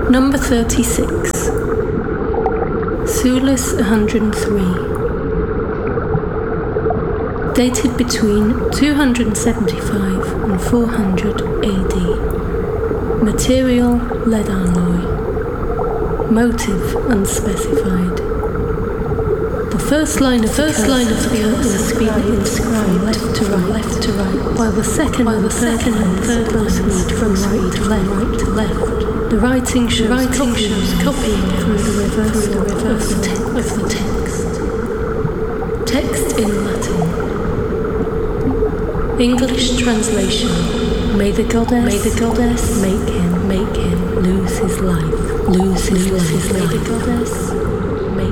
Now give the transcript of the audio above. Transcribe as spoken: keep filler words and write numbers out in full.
Number thirty-six. Sulis one hundred three. Dated between two hundred seventy-five and four hundred A D. Material lead alloy. Motive unspecified. The first line of first the line of the curse has been inscribed left to right, left to right, while the second, while the second and third lines read from right to left, right to left. The writing shows, writing copying, shows copying through the reverse, through the reverse of, the text, of the text. Text in Latin. English translation. May the goddess, may the goddess make him, make him lose his life, lose his lose life. His may the goddess